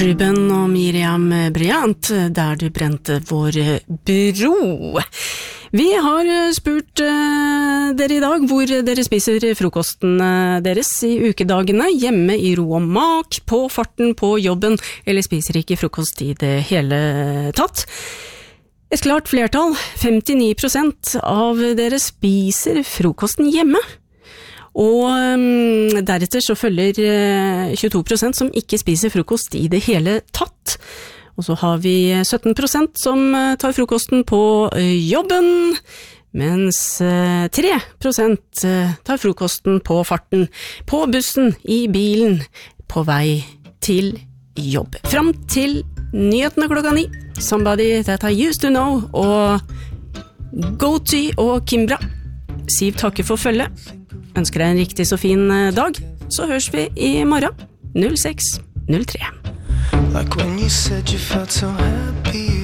Ruben og Miriam Bryant, der du brente vår bro. Vi har spurt dere I dag hvor dere spiser frokosten deres I ukedagene, hjemme I ro og mak, på farten, på jobben, eller spiser ikke frokost I det hele tatt. Et klart flertall, 59% av dere spiser frokosten hjemme. Og deretter så følger 22% som ikke spiser frokost I det hele tatt. Og så har vi 17% som tar frokosten på jobben, mens 3% tar frokosten på farten, på bussen, I bilen, på vei til jobb. Fram til nyhetene 9. Somebody that I used to know, og Goaty og Kimbra. Siv takker for følget. Ønsker deg en riktig så fin dag, så høres vi I morgen 06:03. Like when you said you felt so happy